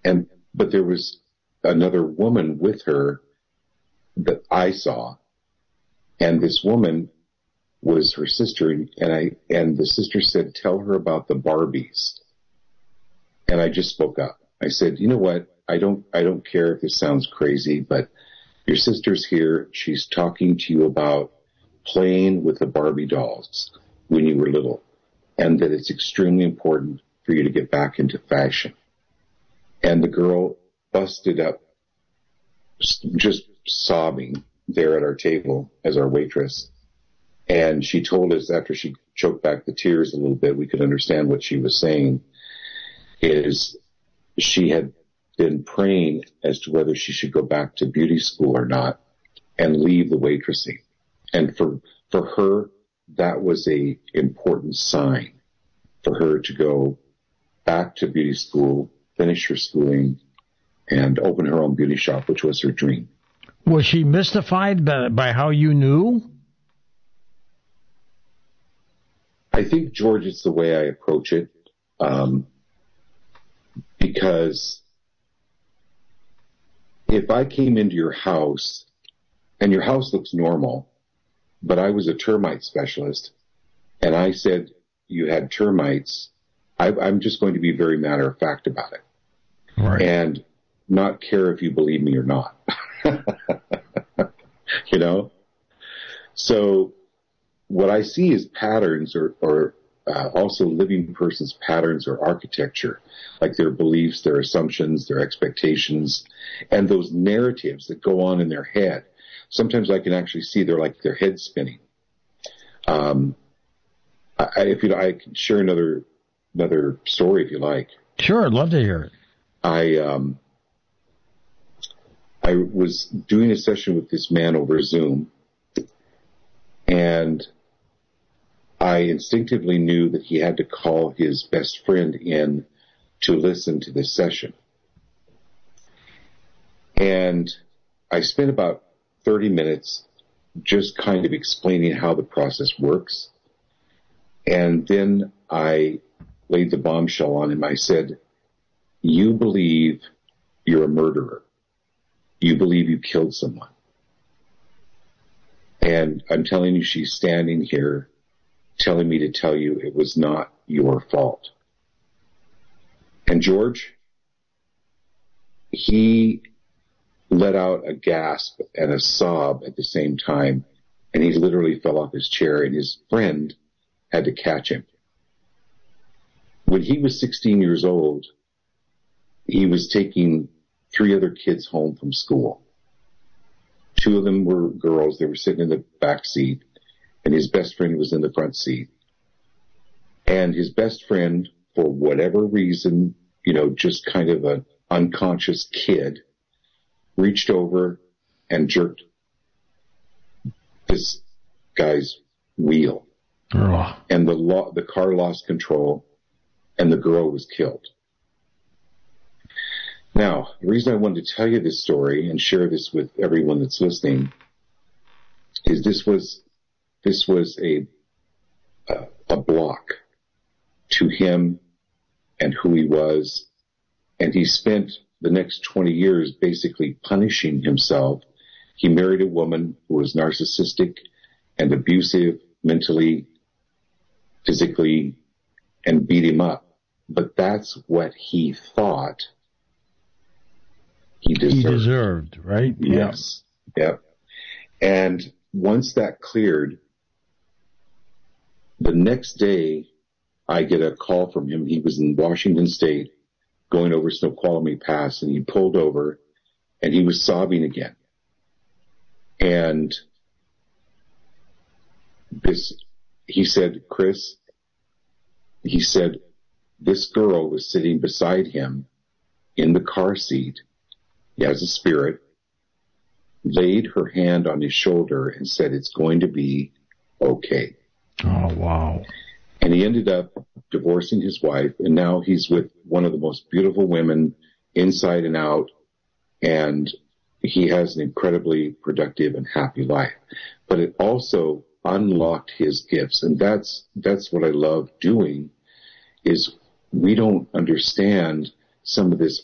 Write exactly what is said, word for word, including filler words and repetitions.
And, but there was another woman with her that I saw. And this woman was her sister. And I, and the sister said, tell her about the Barbies. And I just spoke up. I said, you know what? I don't, I don't care if this sounds crazy, but your sister's here. She's talking to you about playing with the Barbie dolls when you were little, and that it's extremely important for you to get back into fashion. And the girl busted up, just sobbing there at our table as our waitress. And she told us, after she choked back the tears a little bit, we could understand what she was saying, is she had been praying as to whether she should go back to beauty school or not and leave the waitressing. And for, for her, that was a important sign for her to go back to beauty school, finish her schooling, and open her own beauty shop, which was her dream. Was she mystified by, by how you knew? I think, George, it's the way I approach it, um, because if I came into your house and your house looks normal, but I was a termite specialist and I said you had termites, I, I'm just going to be very matter of fact about it. Right. And not care if you believe me or not. You know? So what I see is patterns, or, or uh, also living person's patterns or architecture, like their beliefs, their assumptions, their expectations, and those narratives that go on in their head. Sometimes I can actually see they're like their head spinning. Um, I, if you know, I can share another another story if you like. Sure, I'd love to hear it. I um, I was doing a session with this man over Zoom, and I instinctively knew that he had to call his best friend in to listen to this session. And I spent about thirty minutes just kind of explaining how the process works. And then I laid the bombshell on him. I said, you believe you're a murderer. You believe you killed someone. And I'm telling you, she's standing here telling me to tell you it was not your fault. And George, he let out a gasp and a sob at the same time, and he literally fell off his chair, and his friend had to catch him. When he was sixteen years old, he was taking three other kids home from school. Two of them were girls. They were sitting in the back seat, and his best friend was in the front seat. And his best friend, for whatever reason, you know, just kind of an unconscious kid, reached over and jerked this guy's wheel. Oh. And the lo- the car lost control, and the girl was killed. Now, the reason I wanted to tell you this story and share this with everyone that's listening is this was this was a a, a block to him and who he was, and he spent the next twenty years basically punishing himself. He married a woman who was narcissistic and abusive mentally, physically, and beat him up. But that's what he thought he deserved. He deserved, right? Yes. Yep. And once that cleared, the next day I get a call from him. He was in Washington State going over Snoqualmie Pass, and he pulled over and he was sobbing again. And this, he said, Chris, he said, this girl was sitting beside him in the car seat. He has a spirit, laid her hand on his shoulder and said, it's going to be okay. Oh, wow. And he ended up divorcing his wife, and now he's with one of the most beautiful women inside and out, and he has an incredibly productive and happy life. But it also unlocked his gifts, and that's that's what I love doing, is we don't understand some of this